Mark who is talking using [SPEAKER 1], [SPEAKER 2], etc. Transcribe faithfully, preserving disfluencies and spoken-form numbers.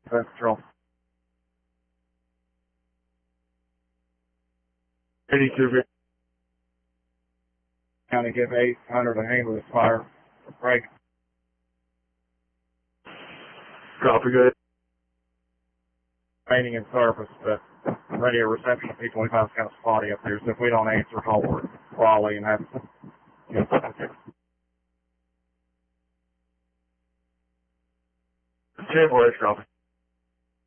[SPEAKER 1] Central. eighty-two County, give eight hundred to handle this fire. Break.
[SPEAKER 2] Copy, good.
[SPEAKER 1] Remaining in service, but radio reception at P twenty-five is kind of spotty up there, so if we don't answer, call Raleigh and have you know,
[SPEAKER 2] ten four, copy.